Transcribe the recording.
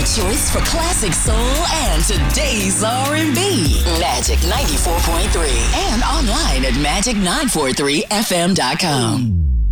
choice for classic soul and today's R&B. Magic 94.3 and online at magic943fm.com.